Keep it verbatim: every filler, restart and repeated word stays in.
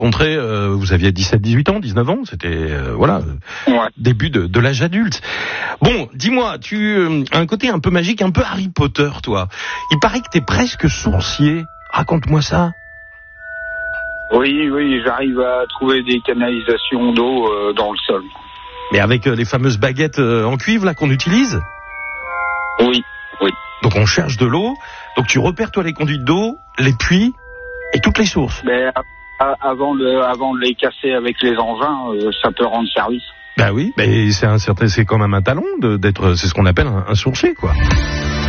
rencontré, euh, vous aviez dix-sept, dix-huit ans, dix-neuf ans, c'était euh, voilà, Ouais. début de, de l'âge adulte. Bon, dis-moi, tu euh, as un côté un peu magique, un peu Harry Potter, toi. Il paraît que t'es presque sourcier. Raconte-moi ça. Oui, oui, j'arrive à trouver des canalisations d'eau euh, dans le sol. Mais avec euh, les fameuses baguettes euh, en cuivre là qu'on utilise. Oui, oui. Donc on cherche de l'eau. Donc tu repères toi les conduites d'eau, les puits et toutes les sources. Mais euh, avant de, avant de les casser avec les engins, euh, ça peut rendre service. Bah oui, mais c'est un certain, c'est quand même un talent de, d'être, c'est ce qu'on appelle un, un sourcier, quoi.